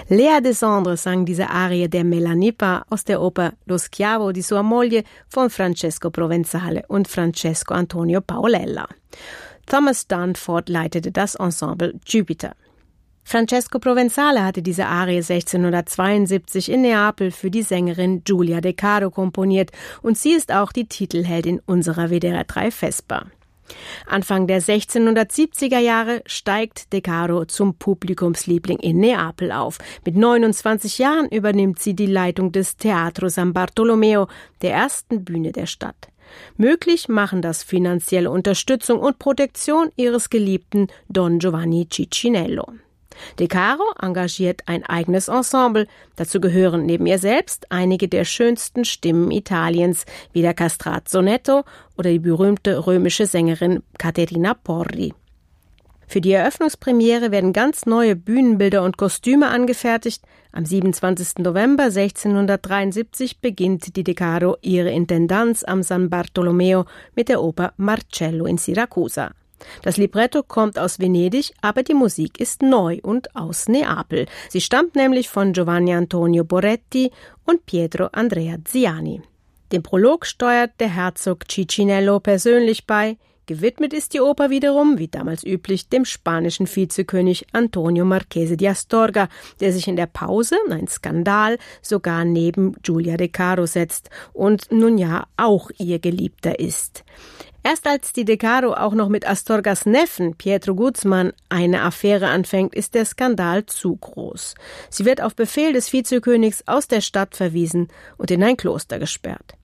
Lea Desandre sang diese Arie der Melanipa aus der Oper Lo schiavo di sua moglie von Francesco Provenzale und Francesco Antonio Paolella. Thomas Dunford leitete das Ensemble Jupiter. Francesco Provenzale hatte diese Arie 1672 in Neapel für die Sängerin Giulia De Caro komponiert und sie ist auch die Titelheldin unserer WDR 3 Vesper. Anfang der 1670er Jahre steigt De Caro zum Publikumsliebling in Neapel auf. Mit 29 Jahren übernimmt sie die Leitung des Teatro San Bartolomeo, der ersten Bühne der Stadt. Möglich machen das finanzielle Unterstützung und Protektion ihres Geliebten Don Giovanni Ciccinello. De Caro engagiert ein eigenes Ensemble. Dazu gehören neben ihr selbst einige der schönsten Stimmen Italiens, wie der Castrat-Sonetto oder die berühmte römische Sängerin Caterina Porri. Für die Eröffnungspremiere werden ganz neue Bühnenbilder und Kostüme angefertigt. Am 27. November 1673 beginnt die De Caro ihre Intendanz am San Bartolomeo mit der Oper Marcello in Siracusa. Das Libretto kommt aus Venedig, aber die Musik ist neu und aus Neapel. Sie stammt nämlich von Giovanni Antonio Boretti und Pietro Andrea Ziani. Den Prolog steuert der Herzog Ciccinello persönlich bei. Gewidmet ist die Oper wiederum, wie damals üblich, dem spanischen Vizekönig Antonio Marchese di Astorga, der sich in der Pause, ein Skandal, sogar neben Giulia De Caro setzt und nun ja auch ihr Geliebter ist. Erst als die De Caro auch noch mit Astorgas Neffen Pietro Guzman eine Affäre anfängt, ist der Skandal zu groß. Sie wird auf Befehl des Vizekönigs aus der Stadt verwiesen und in ein Kloster gesperrt.